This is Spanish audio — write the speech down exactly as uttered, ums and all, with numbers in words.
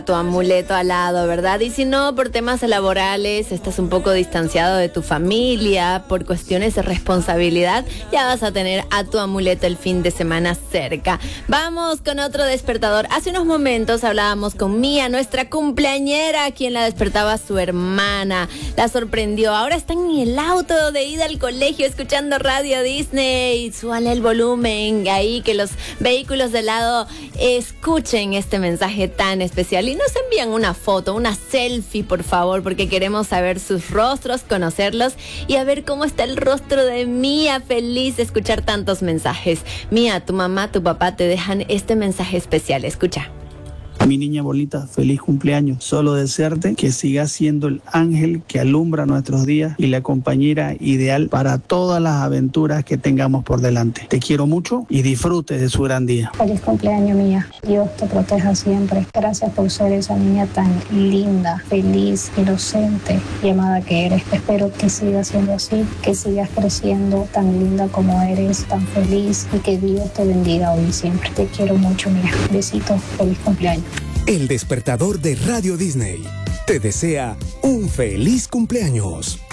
tu amuleto al lado, ¿verdad? Y si no, por temas laborales, estás un poco distanciado de tu familia, por cuestiones de responsabilidad, ya vas a tener a tu amuleto el fin de semana cerca. Vamos con otro despertador. Hace unos momentos hablábamos con Mía, nuestra cumpleañera, quien la despertaba su hermana. La sorprendió. Ahora está en el auto de ida al colegio escuchando Radio Disney. Súbale el volumen ahí, que los vehículos de lado escuchen este mensaje tan especial. Y nos envían una foto, una selfie, por favor, porque queremos saber sus rostros, conocerlos y a ver cómo está el rostro de Mía, feliz de escuchar tantos mensajes. Mía, tu mamá, tu papá te dejan este mensaje especial. Escucha. Mi niña bonita, feliz cumpleaños. Solo desearte que sigas siendo el ángel que alumbra nuestros días y la compañera ideal para todas las aventuras que tengamos por delante. Te quiero mucho y disfrute de su gran día. Feliz cumpleaños, Mía. Dios te proteja siempre. Gracias por ser esa niña tan linda, feliz, inocente y amada que eres. Espero que sigas siendo así, que sigas creciendo tan linda como eres, tan feliz, y que Dios te bendiga hoy y siempre. Te quiero mucho, Mía. Besitos. Feliz cumpleaños. El despertador de Radio Disney te desea un feliz cumpleaños.